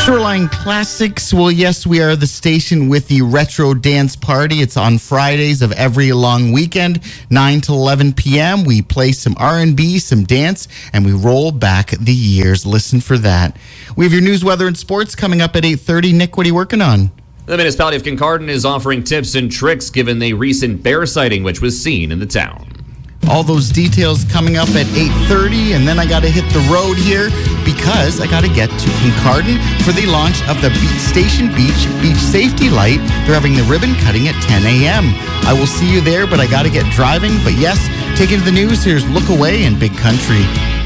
Shoreline Classics. Well, yes, we are the station with the Retro Dance Party. It's on Fridays of every long weekend, 9 to 11 p.m. We play some R&B, some dance, and we roll back the years. Listen for that. We have your news, weather, and sports coming up at 8:30. Nick, what are you working on? The municipality of Kincardine is offering tips and tricks given the recent bear sighting which was seen in the town. All those details coming up at 8:30, and then I got to hit the road here because I got to get to Kincardine for the launch of the Station Beach Safety Light. They're having the ribbon cutting at 10 a.m. I will see you there, but I got to get driving. But yes, taking to the news, here's Look Away in Big Country.